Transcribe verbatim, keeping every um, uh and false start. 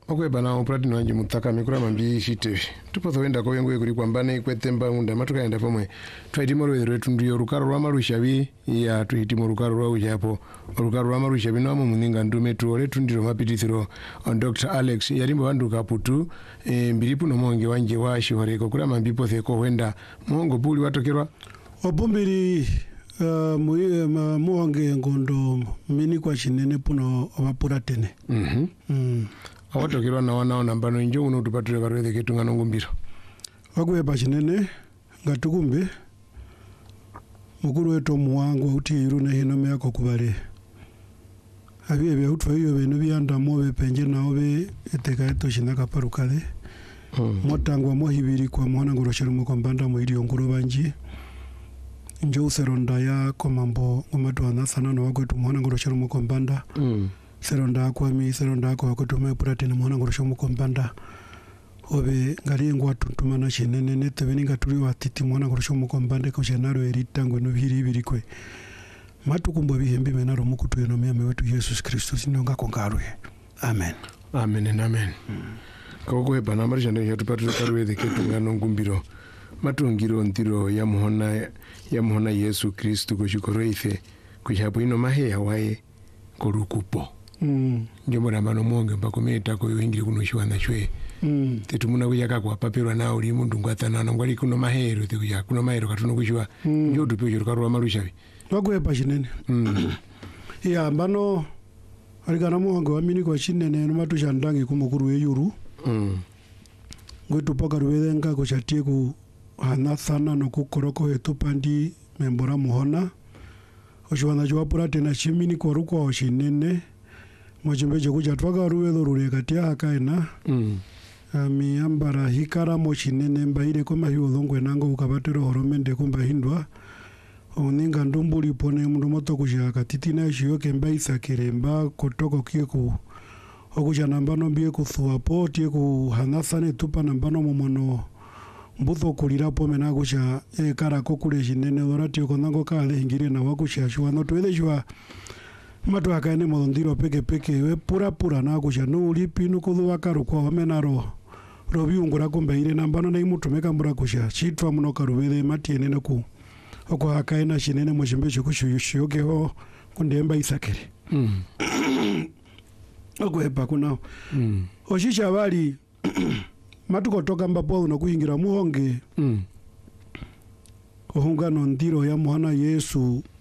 okwe bana oprati no njimu taka mikura mambi shite tupo thwenda ko yengo kuri kwambane kwetemba unda matuka enda pomwe twaiti moro yetu ndiyo rukaro rwa marushabi ya tuiti rukaro rwa ujapo rukaro rwa marushabi no muninga ndume tuole tundiro mapitithiro on Doctor Alex yarimbo wandu kaputu e, mbiripu no monge wanje washi horeko kura mambipo theko wenda mongo buli watokerwa obumbiri uh, muonge ngondo mini kwa chinene puno wapura tene mhm mm. awatokirwa na wana nambano injo uno tupatire karwethe ketu ngano ngumbiro wagwe bachinene ngatukumbe mukuru wetu muwangu uti irune hino meyako kubale abiye bya utwa iyo beno byanda mobe penje nawo be eteka eto shinaka parukale hmm. motangwa mohibiri kwa mwana ngoroshero mukombanda mu iri ongoro banji njo seronda ya komambo ngomatwana sana no wagwetu mwana ngoroshero mukombanda mm. seronda kwa mi seronda kwa kutume pratene mwana ngoroshero mukombanda obe ngari ngwa tuntumana shinene nete beninga turi watiti mwana ngoroshero mukombanda ko shenaro eritangwe no biri biri kwe matukumbo bihembe menaro mukutu no meme wetu Jesus Kristo sinonga kongaruye amen amen and amen mm. Koko ebana marisha ne yatupatire karwethe ketu ngano ngumbiro matungiro ntiro ya muhona ya muhona Yesu Kristo kushikoro ife kushapo ino mahe yawaye korukupo mm ngomora mano monge mpakometa ko yingire kunoshwana shwe mm tetumuna kuyaka kwa papirwa na uli mundu ngwatana no ngwali kuno mahero te kuya kuno mahero katuno kushwa mm. njo dupe karwa marushabi bagwe pashinene mm ya mbano aligana muhango wa mini kwa chinene no matushandange kumukuru eyuru mm ngwetu poka ruwenga ko chatie ku hanathana no kukoroko etupandi membora muhona oshwana jwa purate na chimini kwa ruko oshinene mojembeje kuja twaga ruwelo rure katia akaina mm ami ambara hikara moshinene mbaire koma hiwo longwe nango ukabatero horomende kumba hindwa oninga ndumbuli pone mundu moto kuja katitina shiyo kemba isakiremba kotoko kieku okuja nambano mbie kuthua potie ku hanathane tupa nambano momono mbutho kulira pome na kuja e kara kokule jinene lorati okonango kale ingire na wakusha shwa no twele shwa matu akaene modondiro peke peke we pura pura na kuja no ulipi no kuthua karo kwa homenaro robiungura kumbe ire nambano na imutumeka mbura kuja chitwa muno karubele matiene no ku oko akaena shinene moshimbecho kushuyushuke ho kundemba isakere mm okwepa kuna mm oshisha bali matuko toka mbapo no kuingira muhonge mm ohungano ndiro ya mwana Yesu